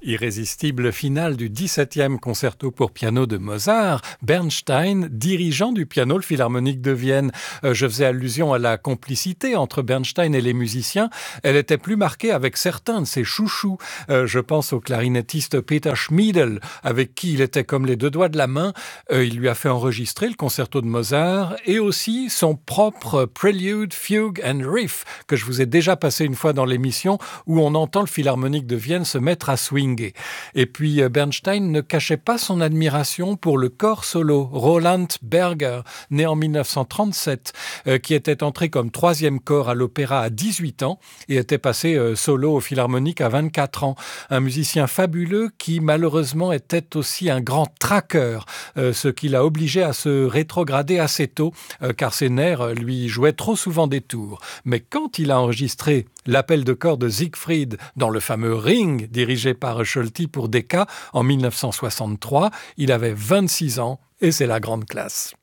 Irrésistible finale du 17e concerto pour piano de Mozart, Bernstein, dirigeant du piano philharmonique de Vienne. Je faisais allusion à la complicité entre Bernstein et les musiciens. Elle était plus marquée avec certains de ses chouchous. Je pense au clarinettiste Peter Schmiedel, avec qui il était comme les deux doigts de la main. Il lui a fait enregistrer le concerto de Mozart et aussi son propre Prelude, Fugue and Riff, que je vous ai déjà passé une fois dans l'émission, où on entend le philharmonique de Vienne se mettre à swinguer. Et puis Bernstein ne cachait pas son admiration pour le corps solo Roland Berger, né en 1937, qui était entré comme troisième corps à l'opéra à 18 ans et était passé solo au philharmonique à 24 ans. Un musicien fabuleux qui malheureusement était aussi un grand traqueur, ce qui l'a obligé à se rétrograder assez tôt, car ses nerfs lui jouaient trop souvent des tours. Mais quand il a enregistré l'appel de corps de Siegfried dans le fameux Ring, dirigé par Scholti pour Decca en 1963, il avait 26 ans et c'est la grande classe.